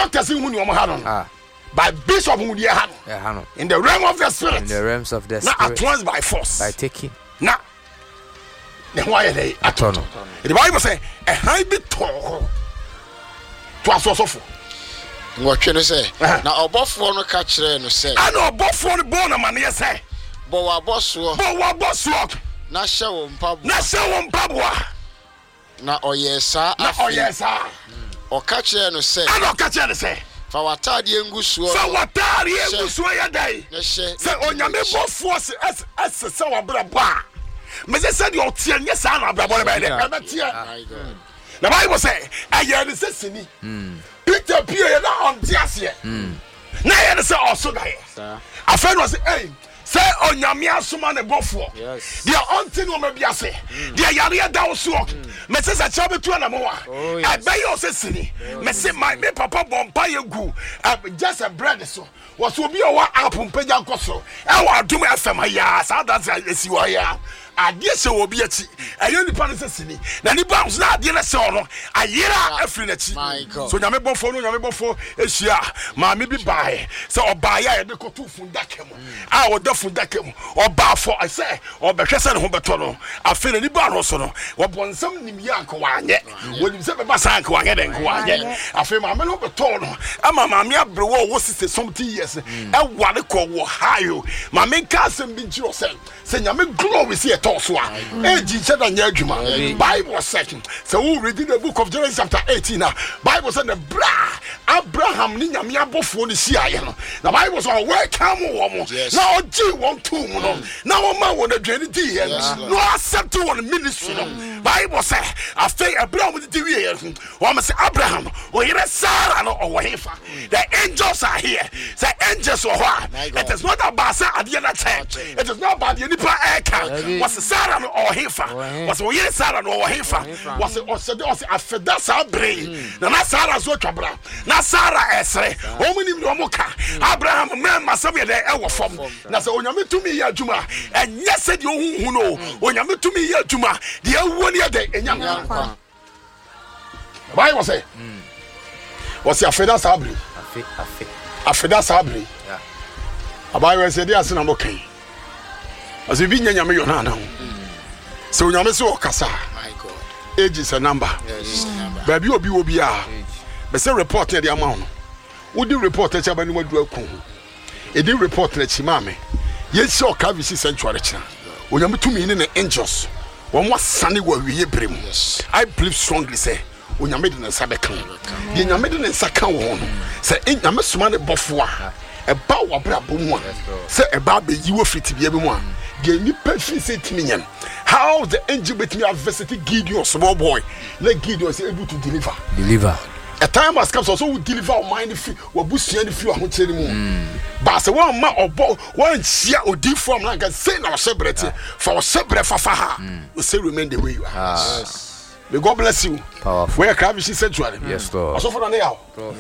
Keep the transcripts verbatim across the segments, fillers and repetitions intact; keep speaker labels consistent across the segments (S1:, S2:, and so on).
S1: doctors in who ah by bishop who they had in the realm of the spirit,
S2: in the realms of the
S1: spirit,
S2: not
S1: at once by force,
S2: by taking.
S1: Now, then why are they at all? The Bible says a high bit tall to us also.
S3: What can I say? Now, above one catch no say.
S1: I know above one born a man, yes, say.
S3: But what boss work?
S1: But what boss work?
S3: Na show on pub.
S1: Na show on pabwa.
S3: Na oh yes, sir.
S1: Na oh yes, sir.
S3: Or catch no say.
S1: I don't catch any say.
S3: For what tadi engusu.
S1: For what tadi engusu ya day. Say on your member force as as so abra. Me say said your tie yes na abra bo be dey. The Bible say aye dey say sini. Peter Pierre na on tiase. Na ye dey say also na ye. A friend was say hey say onyame asoma ne bofo. Yes. They are until no be ase. They are yare da so. Me say say chabe tu na mo wa. I buy you say sini. Me say my me papa bompa ye gu. Just a bread so. Was obi o wa apun peja nkoso. E wa adum F M ya. Sa dance esi wa ya. Ade se obi achi. Ayo nipa no say sini. Na ni bounce na ade na se ono. Ayira afri na chi. So nyame bofo no nyame bofo ehia. Ma me bi bae. Say oba ya ye de kotu fundaka mu. Ah wo fundaka mu oba for I say obehwe se ne ho beto no afi na ni ba no so no wo bonsam nim ya anko wanye wonim se be ba san anko wanye den ko wanye afi ma me no beto no ama ma me abre wo wo sixty something years e ware ko wo hayo ma me ka asem bi njiro se se nyame glory se eto so a e ji che da nya adwuma Bible says so we read in the book of Genesis chapter eighteen now Bible said the bra Abraham ni nyame abofo ni si aye no the Bible says welcome wo mo now one two no now man won the journey here no accept one ministry no Bible say after Abraham did we here one say Abraham o here Sarah no o hefa the angels are here say angels are here it is not about say at the church it is not about the nipa eka was Sarah no o hefa was o here Sarah no o hefa was o say o say afeda sabre na na Sarah so twabra na Sarah esre o munim no moka Abraham man masam ye dey e wo fom na say onyame tumi ya adwuma enye se de ohunhu no onyame tumi ya adwuma de awuo ne de enyam Bible say was ya feda sabre
S2: afi afi
S1: afeda sabre
S2: yeah
S1: Bible say dey asena mo kan as bi nyanyame yo na na ho so onyame se o kasa
S3: my god
S1: age is a number
S3: yes number
S1: baby obi obi a be say report na de amount wo di report e cha ba ni wadu akun e di report na chi mame yes o ka visi sanctuary cha onyame tumi ni ne angels won wasane wa wiye brem I believe strongly say onyame de ne sabe kan de onyame de ne saka wo no say onyame soma ne bofo a e ba wa bra bomu a say e ba be yiwo fiti bia bi mu a de ni perfect set me nyan how the angel with me have visited Gideon small boy let Gideon is able to deliver
S2: deliver
S1: a time has come so so we deliver our mind free we busia ni free ahun cheri mu ba se one ma obo one chia odi form na can say na celebrate for celebrate fa fa ha we say remain the way you are yes may God bless you
S2: powerful
S1: where can we see sanctuary
S2: yes lord
S1: so for na yawo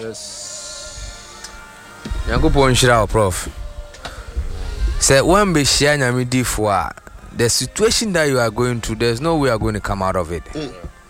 S2: yes yango po nshira prof say one be share nyame di fo a the situation that you are going through there's no way you are going to come out of it mm.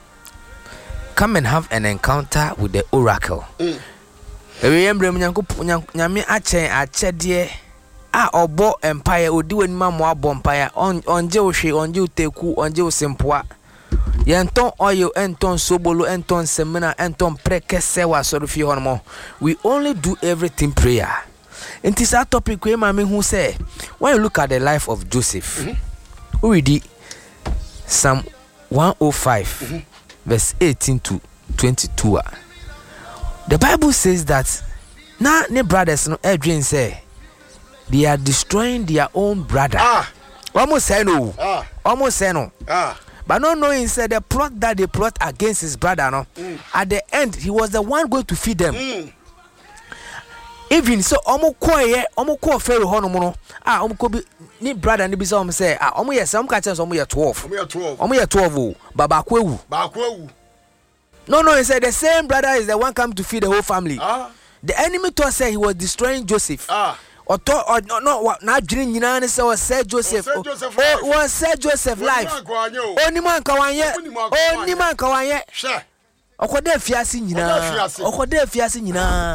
S2: Come and have an encounter with the oracle. Mm. Remember, nyame achen achede a obo empire odi wani ma mo abo empire on onje ohwe onje uteku onje osempoa yenton oil enton sobolo enton semina enton prekese wa soro fi hono we only do everything prayer. It is a topic we ma me hu say when you look at the life of Joseph mm-hmm. we read Psalm one oh five mm-hmm. verse eighteen to twenty-two. The Bible says that now ne brothers no Adrian say they are destroying their own brother.
S1: Ah,
S2: almost say no.
S1: Ah,
S2: almost say no.
S1: Ah,
S2: but not knowing said the plot that they plot against his brother. No, mm. At the end he was the one going to feed them. Mm. Even so, omo koye, omo ko Pharaoh hono no. Ah, omo ko bi ni brother ni bi say omo say ah omo yes omo ka chance omo ye twelve.
S1: Omo ye twelve.
S2: Omo ye twelve o. Baba ko ewu.
S1: Ba ko ewu.
S2: No, no, he said the same brother is the one come to feed the whole family.
S1: Ah.
S2: The enemy thought said he was destroying Joseph.
S1: Ah.
S2: Or thought or no no na dream nyina ne say was said Joseph.
S1: Oh,
S2: was said Joseph life. Oni man ka wanye. Oni man ka wanye.
S1: Sure.
S2: Okoda fiase nyina. Okoda fiase nyina.